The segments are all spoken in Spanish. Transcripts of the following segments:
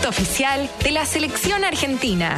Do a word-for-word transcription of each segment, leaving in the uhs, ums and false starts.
Oficial de la selección argentina.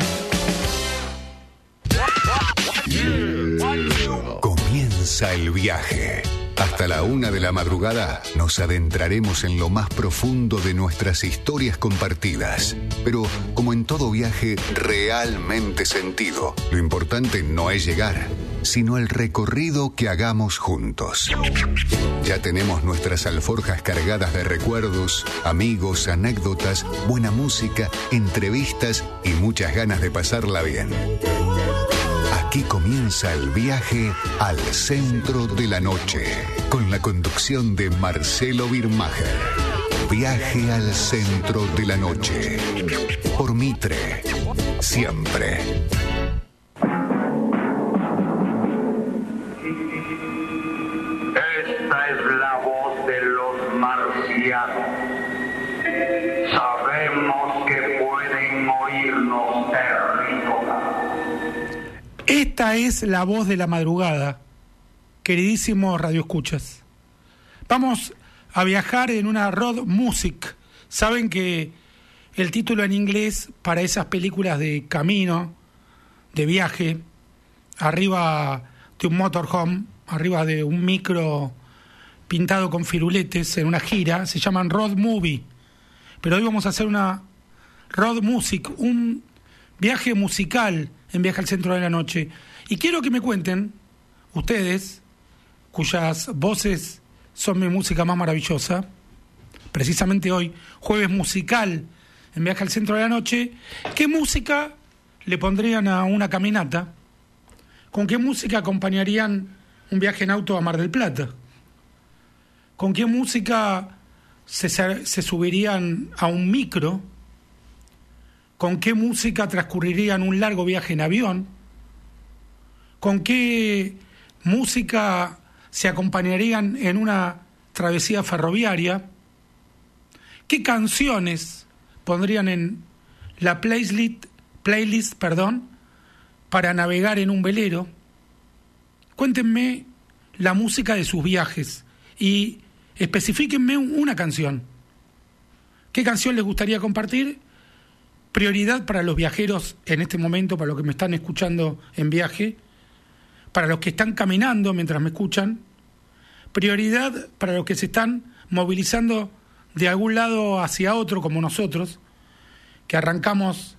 Comienza el viaje. Hasta la una de la madrugada nos adentraremos en lo más profundo de nuestras historias compartidas. Pero, como en todo viaje realmente sentido, lo importante no es llegar, sino el recorrido que hagamos juntos. Ya tenemos nuestras alforjas cargadas de recuerdos, amigos, anécdotas, buena música, entrevistas y muchas ganas de pasarla bien. Aquí comienza el viaje al centro de la noche, con la conducción de Marcelo Birmacher. Viaje al centro de la noche, por Mitre, siempre. Esta es la voz de los marcianos. Sabemos que pueden oírnos terrícolas. Esta es la voz de la madrugada, queridísimos radioescuchas. Vamos a viajar en una road music. Saben que el título en inglés para esas películas de camino, de viaje, arriba de un motorhome, arriba de un micro pintado con firuletes en una gira, se llaman road movie. Pero hoy vamos a hacer una road music, un viaje musical en Viaje al Centro de la Noche. Y quiero que me cuenten, ustedes, cuyas voces son mi música más maravillosa, precisamente hoy, jueves musical en Viaje al Centro de la Noche, ¿qué música le pondrían a una caminata? ¿Con qué música acompañarían un viaje en auto a Mar del Plata? ¿Con qué música se, se subirían a un micro? ¿Con qué música transcurrirían un largo viaje en avión? ¿Con qué música se acompañarían en una travesía ferroviaria? ¿Qué canciones pondrían en la playlist, playlist, perdón, para navegar en un velero? Cuéntenme la música de sus viajes y especifíquenme una canción. ¿Qué canción les gustaría compartir? Prioridad para los viajeros en este momento, para los que me están escuchando en viaje, para los que están caminando mientras me escuchan, prioridad para los que se están movilizando de algún lado hacia otro, como nosotros, que arrancamos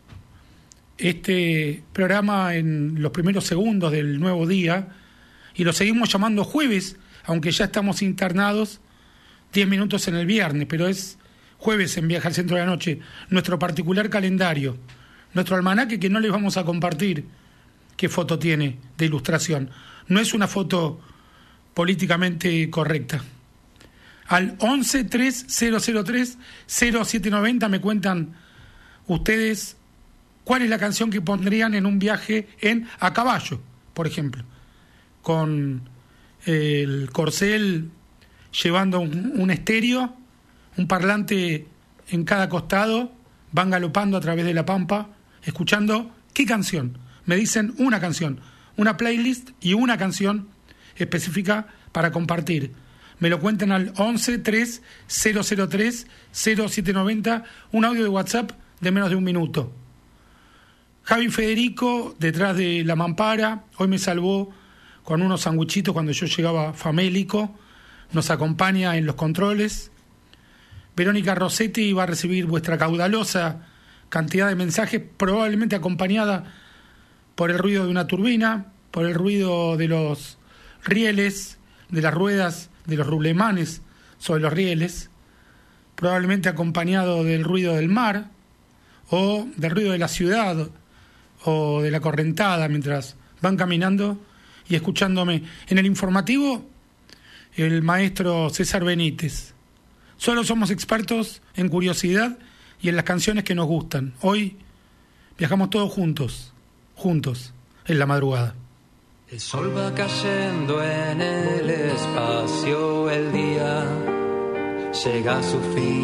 este programa en los primeros segundos del nuevo día y lo seguimos llamando jueves, aunque ya estamos internados diez minutos en el viernes, pero es jueves en Viaje al Centro de la Noche, nuestro particular calendario, nuestro almanaque que no les vamos a compartir qué foto tiene de ilustración. No es una foto políticamente correcta. Al once tres cero cero tres cero siete nueve cero me cuentan ustedes cuál es la canción que pondrían en un viaje en a caballo, por ejemplo, con el corcel llevando un, un estéreo, un parlante en cada costado, van galopando a través de la pampa, escuchando qué canción. Me dicen una canción, una playlist y una canción específica para compartir. Me lo cuentan al once tres cero cero tres cero siete nueve cero, un audio de WhatsApp de menos de un minuto. Javi Federico, detrás de la mampara, hoy me salvó con unos sanguichitos cuando yo llegaba famélico, nos acompaña en los controles. Verónica Rossetti va a recibir vuestra caudalosa cantidad de mensajes, probablemente acompañada por el ruido de una turbina, por el ruido de los rieles, de las ruedas, de los rublemanes sobre los rieles, probablemente acompañado del ruido del mar, o del ruido de la ciudad, o de la correntada, mientras van caminando y escuchándome. En el informativo, el maestro César Benítez. Solo somos expertos en curiosidad y en las canciones que nos gustan. Hoy viajamos todos juntos, juntos, en la madrugada. El sol va cayendo en el espacio, el día llega a su fin.